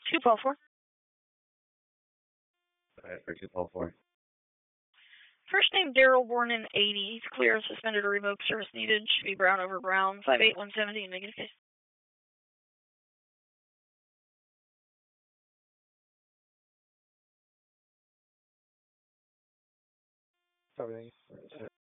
2Paul 4. Alright, for 2Paul 4. First name Daryl, born in 80. He's clear, suspended or revoked, service needed. Should be brown over brown. 58170, negative case. Everything.